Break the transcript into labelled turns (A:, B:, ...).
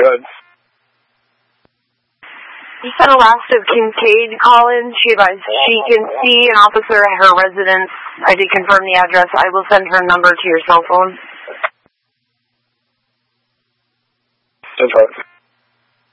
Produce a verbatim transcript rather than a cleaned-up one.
A: ahead.
B: You said Alaska Kincaid Collins. She advised she can see an officer at her residence. I did confirm the address. I will send her number to your cell phone.
A: That's right.